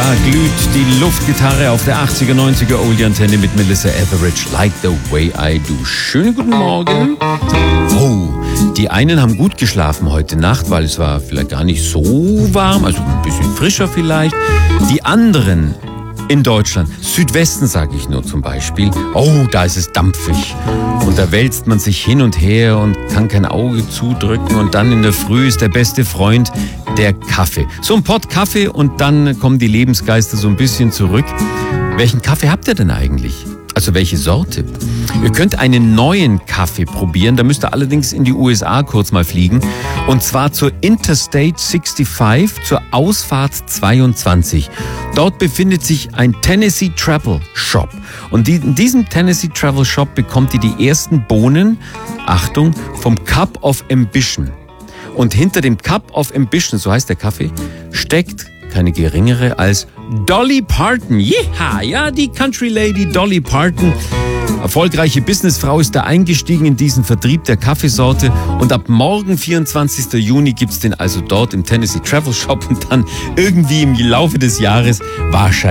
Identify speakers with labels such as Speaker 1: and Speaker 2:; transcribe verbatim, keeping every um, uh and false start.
Speaker 1: Da glüht die Luftgitarre auf der achtziger, neunziger Oldie-Antenne mit Melissa Etheridge, Like the Way I Do. Schönen guten Morgen. Oh, die einen haben gut geschlafen heute Nacht, weil es war vielleicht gar nicht so warm, also ein bisschen frischer vielleicht. Die anderen in Deutschland, Südwesten sage ich nur zum Beispiel, oh, da ist es dampfig. Und da wälzt man sich hin und her und kann kein Auge zudrücken. Und dann in der Früh ist der beste Freund der Kaffee. So ein Pott Kaffee und dann kommen die Lebensgeister so ein bisschen zurück. Welchen Kaffee habt ihr denn eigentlich? Also welche Sorte? Ihr könnt einen neuen Kaffee probieren, da müsst ihr allerdings in die U S A kurz mal fliegen. Und zwar zur Interstate fünfundsechzig, zur Ausfahrt zweiundzwanzig. Dort befindet sich ein Tennessee Travel Shop. Und in diesem Tennessee Travel Shop bekommt ihr die ersten Bohnen, Achtung, vom Cup of Ambition. Und hinter dem Cup of Ambition, so heißt der Kaffee, steckt keine geringere als Dolly Parton. Jeha, ja, die Country Lady Dolly Parton. Erfolgreiche Businessfrau ist da eingestiegen in diesen Vertrieb der Kaffeesorte und ab morgen, vierundzwanzigster Juni, gibt's den also dort im Tennessee Travel Shop und dann irgendwie im Laufe des Jahres wahrscheinlich